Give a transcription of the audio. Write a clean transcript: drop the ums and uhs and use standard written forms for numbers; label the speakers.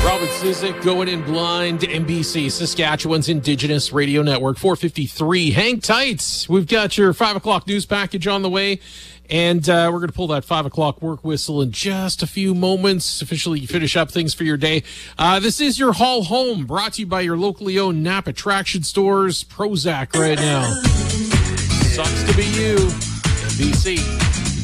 Speaker 1: Robin Sizik going in blind. NBC, Saskatchewan's Indigenous Radio Network, 4:53. Hang tight. We've got your 5 o'clock news package on the way. And we're going to pull that 5 o'clock work whistle in just a few moments. Officially finish up things for your day. This is your haul home, brought to you by your locally owned Knapp Attraction Stores. Prozac right now. Sucks to be you. NBC.